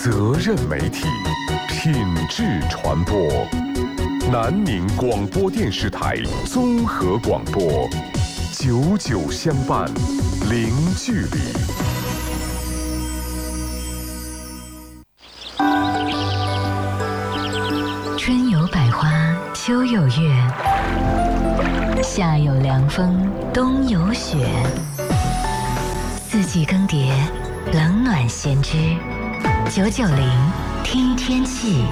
责任媒体，品质传播。南宁广播电视台综合广播，99相伴，零距离。 春有百花，秋有月，夏有凉风，冬有雪。四季更迭，冷暖先知。990听天气。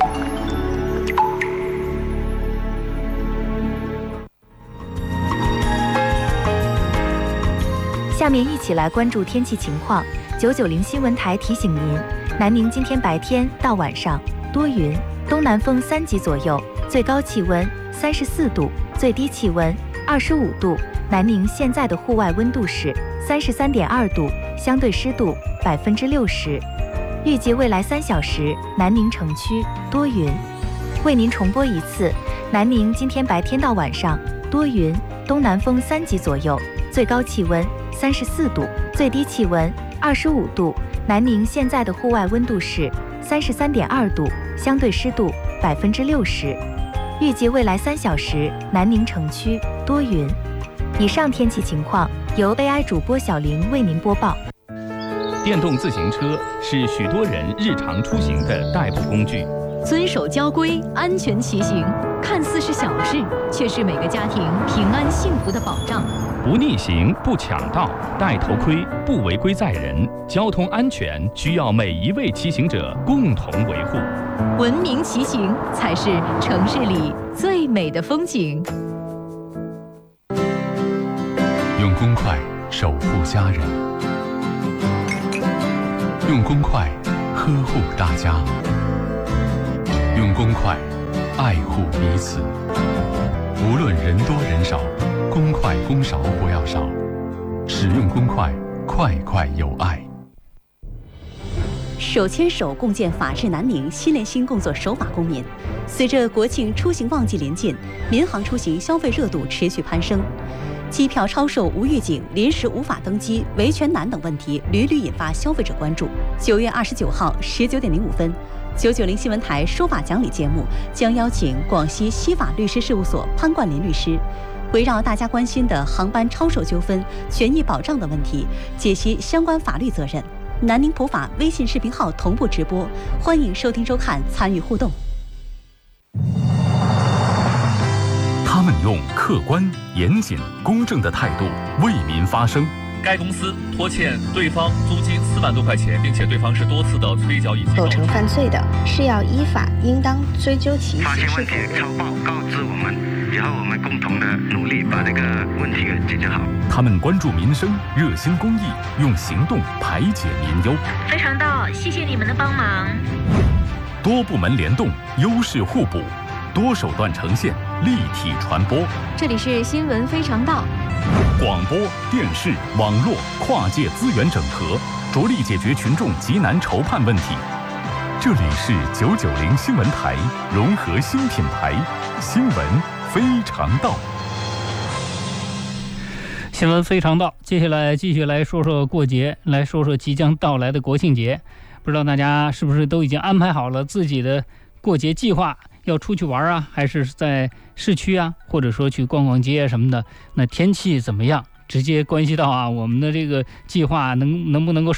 下面一起来关注天气情况。990新闻台提醒您，南宁今天白天到晚上多云，东南风3级左右，最高气温34度，最低气温25度。南宁现在的户外温度是33.2度，相对湿度60%。预计未来3小时，南宁城区多云。为您重播一次，南宁今天白天到晚上多云，东南风3级左右，最高气温34度，最低气温25度。南宁现在的户外温度是33.2度，相对湿度60%。预计未来3小时，南宁城区多云。以上天气情况由 AI 主播小玲为您播报。 电动自行车是许多人日常出行的代步工具。 遵守交规，安全骑行，看似是小事，却是每个家庭平安幸福的保障。 不逆行，不抢道，戴头盔，不违规载人，交通安全需要每一位骑行者共同维护。 文明骑行才是城市里最美的风景。 用公筷守护家人，用公筷呵护大家，用公筷爱护彼此。无论人多人少，公筷公勺不要少，使用公筷，筷筷有爱。 手牵手共建法治南宁新联新工作守法公民。随着国庆出行旺季临近，民航出行消费热度持续攀升。机票超售无预警、临时无法登机、维权难等问题屡屡引发消费者关注。9月29号19点05分，990新闻台说法讲理节目将邀请广西西法律师事务所潘冠林律师，围绕大家关心的航班超售纠纷、权益保障等问题，解析相关法律责任。南宁普法微信视频号同步直播，欢迎收听收看，参与互动。 他们用客观、严谨、公正的态度为民发声。 该公司拖欠对方租金4万多块钱，并且对方是多次的催缴已经构成犯罪的，是要依法应当追究其发现问题超报告知我们，然后我们共同的努力把这个问题给解决好。 他们关注民生，热心公益，用行动排解民忧。 非常到，谢谢你们的帮忙。 多部门联动，优势互补，多手段呈现，立体传播。 这里是新闻非常道。 广播、电视、网络跨界资源整合，着力解决群众急难愁盼问题。这里是990新闻台，融合新品牌，新闻非常道。 新闻非常道，接下来继续来说说过节，来说说即将到来的国庆节。不知道大家是不是都已经安排好了自己的过节计划？要出去玩啊，还是在市区啊，或者说去逛逛街什么的？那天气怎么样，直接关系到我们的这个计划能不能够